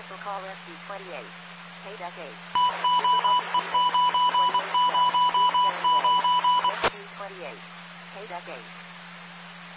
Special call SU-28. KDEC 8. Difficulty keeping. 28 cell. Deep Gangway. SU-28. KDEC 8.